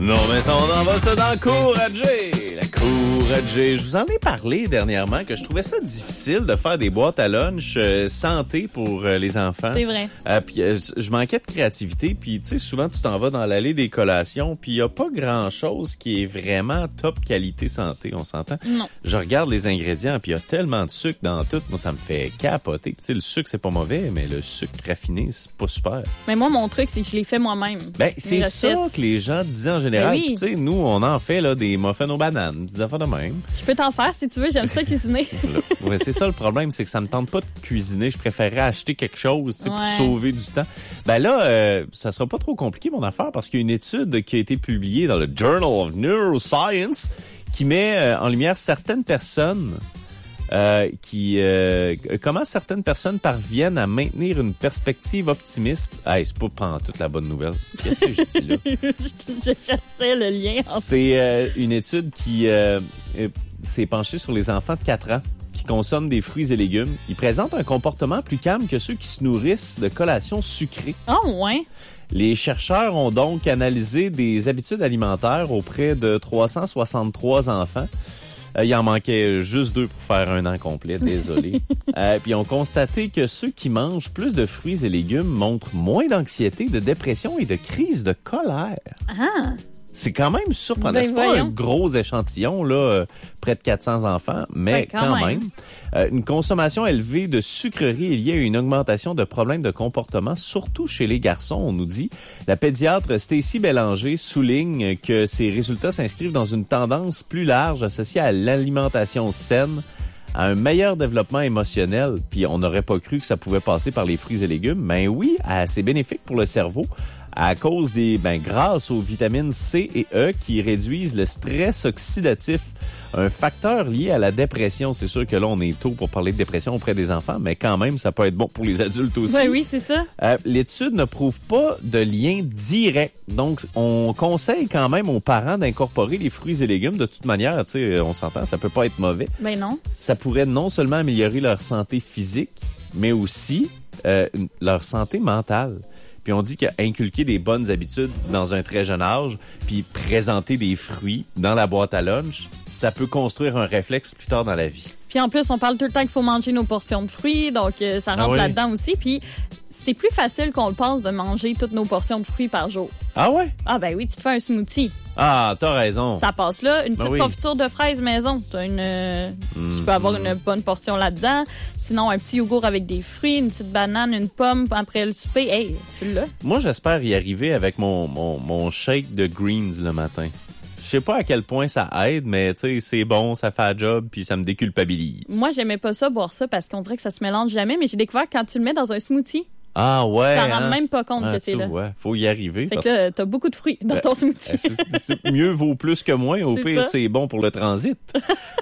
Non, mais ça, on en va ça dans Cours à Jay. La Cours à Jay. Je vous en ai parlé dernièrement que je trouvais ça difficile de faire des boîtes à lunch santé pour les enfants. C'est vrai. Puis je manquais de créativité. Puis tu sais, souvent tu t'en vas dans l'allée des collations. Puis il y a pas grand-chose qui est vraiment top qualité santé, on s'entend? Non. Je regarde les ingrédients, puis il y a tellement de sucre dans tout. Moi, ça me fait capoter. Tu sais, le sucre, c'est pas mauvais, mais le sucre raffiné, c'est pas super. Mais moi, mon truc, c'est que je l'ai fait moi-même. Ben, c'est Mes ça recettes. que les gens disaient en général. Ben oui. Tu sais, nous, on en fait là des muffins aux bananes, des affaires de même. Je peux t'en faire si tu veux, j'aime ça cuisiner. Ouais, c'est ça le problème, c'est que ça me tente pas de cuisiner. Je préférerais acheter quelque chose, tu sais, pour Ouais. sauver du temps. Ben là, ça sera pas trop compliqué mon affaire parce qu'il y a une étude qui a été publiée dans le Journal of Neuroscience qui met en lumière certaines personnes comment certaines personnes parviennent à maintenir une perspective optimiste. Hey, c'est pas toute la bonne nouvelle. Qu'est-ce que je dis là? Je cherchais le lien entre... C'est une étude qui s'est penchée sur les enfants de 4 ans qui consomment des fruits et légumes. Ils présentent un comportement plus calme que ceux qui se nourrissent de collations sucrées. Oh, ouais. Les chercheurs ont donc analysé des habitudes alimentaires auprès de 363 enfants. Il en manquait juste 2 pour faire un an complet, désolé. Puis ils ont constaté que ceux qui mangent plus de fruits et légumes montrent moins d'anxiété, de dépression et de crise de colère. Ah! C'est quand même surprenant. Ben, C'est pas voyons. un gros échantillon, là, près de 400 enfants, mais Ben, quand même. Une consommation élevée de sucreries est liée à une augmentation de problèmes de comportement, surtout chez les garçons, on nous dit. La pédiatre Stacy Bélanger souligne que ces résultats s'inscrivent dans une tendance plus large associée à l'alimentation saine, à un meilleur développement émotionnel, puis on n'aurait pas cru que ça pouvait passer par les fruits et légumes, mais oui, c'est bénéfique pour le cerveau à cause grâce aux vitamines C et E qui réduisent le stress oxydatif, un facteur lié à la dépression. C'est sûr que là, on est tôt pour parler de dépression auprès des enfants, mais quand même, ça peut être bon pour les adultes aussi. Ben oui, c'est ça. L'étude ne prouve pas de lien direct. Donc, on conseille quand même aux parents d'incorporer les fruits et légumes. De toute manière, tu sais, on s'entend, ça peut pas être mauvais. Ben non. Ça pourrait non seulement améliorer leur santé physique, mais aussi leur santé mentale. Puis on dit qu'inculquer des bonnes habitudes dans un très jeune âge, puis présenter des fruits dans la boîte à lunch, ça peut construire un réflexe plus tard dans la vie. Puis en plus, on parle tout le temps qu'il faut manger nos portions de fruits, donc ça rentre oui? là-dedans aussi. Puis c'est plus facile qu'on le pense de manger toutes nos portions de fruits par jour. Ah ouais? Ah ben oui, tu te fais un smoothie. Ah, t'as raison. Ça passe là. Une petite oui. confiture de fraises maison. Tu peux avoir une bonne portion là-dedans. Sinon, un petit yogourt avec des fruits, une petite banane, une pomme après le souper. Hey, tu l'as. Moi, j'espère y arriver avec mon shake de greens le matin. Je sais pas à quel point ça aide, mais tu sais, c'est bon, ça fait un job, puis ça me déculpabilise. Moi, j'aimais pas ça, boire ça, parce qu'on dirait que ça se mélange jamais, mais j'ai découvert que quand tu le mets dans un smoothie, Ah ouais. tu t'en rends même pas compte que c'est tu là. vois, faut y arriver. Fait parce que là, t'as beaucoup de fruits dans ton smoothie. mieux vaut plus que moins. Au C'est pire, ça. c'est bon pour le transit.